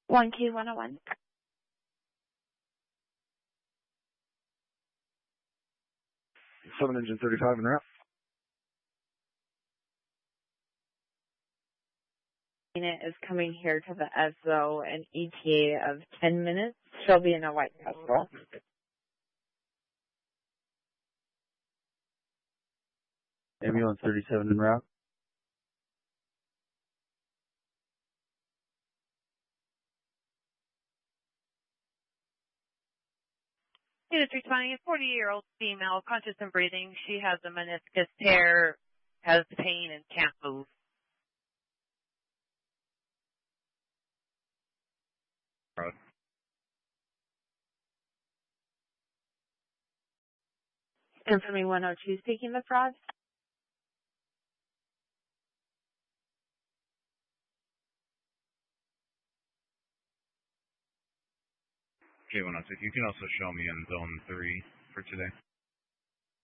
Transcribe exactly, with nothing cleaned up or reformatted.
one Q one oh one. seven engine thirty-five en route. Unit is coming here to the S O an E T A of ten minutes. She'll be in a White Castle. Ambulance thirty-seven en route. Unit three twenty, a forty-year-old female, conscious and breathing. She has a meniscus tear, has pain, and can't move. Road. Infirmary one oh two speaking the fraud. K one oh six, you can also show me in zone three for today.